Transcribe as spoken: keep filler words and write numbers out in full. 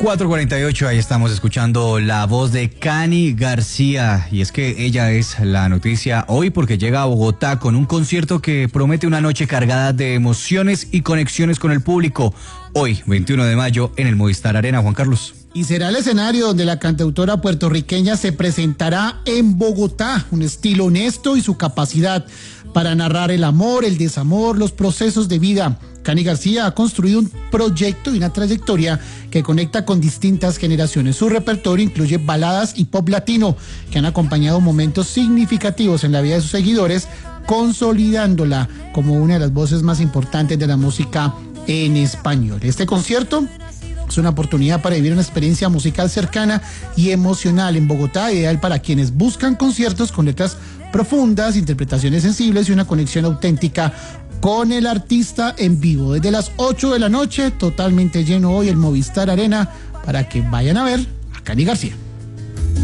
cuatro cuarenta y ocho, ahí estamos escuchando la voz de Cani García, y es que ella es la noticia hoy porque llega a Bogotá con un concierto que promete una noche cargada de emociones y conexiones con el público. Hoy, veintiuno de mayo, en el Movistar Arena. Juan Carlos. Y será el escenario donde la cantautora puertorriqueña se presentará en Bogotá, un estilo honesto y su capacidad para narrar el amor, el desamor, los procesos de vida. Cani García ha construido un proyecto y una trayectoria que conecta con distintas generaciones. Su repertorio incluye baladas y pop latino que han acompañado momentos significativos en la vida de sus seguidores, consolidándola como una de las voces más importantes de la música en español. Este concierto es una oportunidad para vivir una experiencia musical cercana y emocional en Bogotá, ideal para quienes buscan conciertos con letras profundas, interpretaciones sensibles y una conexión auténtica con el artista en vivo. Desde las ocho de la noche, totalmente lleno hoy el Movistar Arena, para que vayan a ver a Cani García.